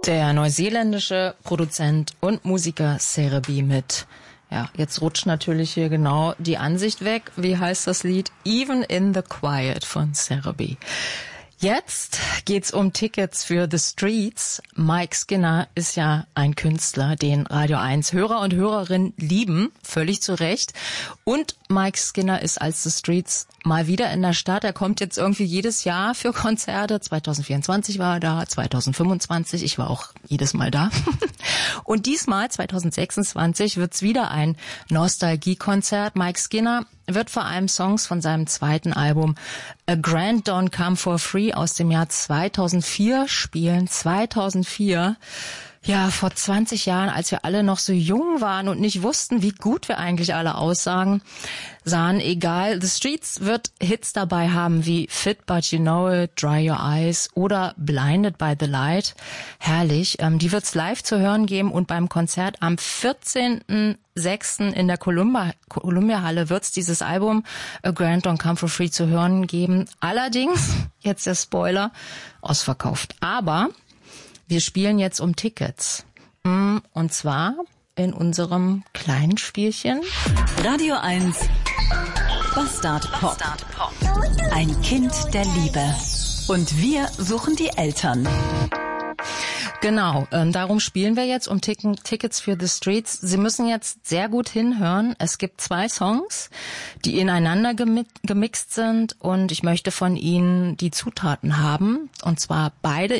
Der neuseeländische Produzent und Musiker Cerebi mit, ja, jetzt rutscht natürlich hier genau die Ansicht weg. Wie heißt das Lied? Even in the Quiet von Cerebi. Jetzt geht's um Tickets für The Streets. Mike Skinner ist ja ein Künstler, den Radio 1 Hörer und Hörerinnen lieben, völlig zu Recht. Und Mike Skinner ist als The Streets mal wieder in der Stadt. Er kommt jetzt irgendwie jedes Jahr für Konzerte. 2024 war er da, 2025. Ich war auch jedes Mal da. Und diesmal, 2026, wird's wieder ein Nostalgie-Konzert. Mike Skinner wird vor allem Songs von seinem zweiten Album A Grand Don't Come For Free aus dem Jahr 2004 spielen. 2004, ja, vor 20 Jahren, als wir alle noch so jung waren und nicht wussten, wie gut wir eigentlich alle sahen. Egal, The Streets wird Hits dabei haben wie Fit But You Know It, Dry Your Eyes oder Blinded by the Light. Herrlich. Die wird's live zu hören geben und beim Konzert am 14.06. in der Columbia-Halle wird's dieses Album A Grand Don't Come For Free zu hören geben. Allerdings, jetzt der Spoiler, ausverkauft. Aber wir spielen jetzt um Tickets. Und zwar in unserem kleinen Spielchen. Radio 1 Bastard Pop. Ein Kind der Liebe. Und wir suchen die Eltern. Genau, darum spielen wir jetzt um Tickets für The Streets. Sie müssen jetzt sehr gut hinhören. Es gibt 2 Songs, die ineinander gemixt sind und ich möchte von Ihnen die Zutaten haben. Und zwar beide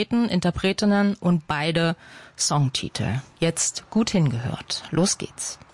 Interpretinnen und beide Songtitel. Jetzt gut hingehört. Los geht's.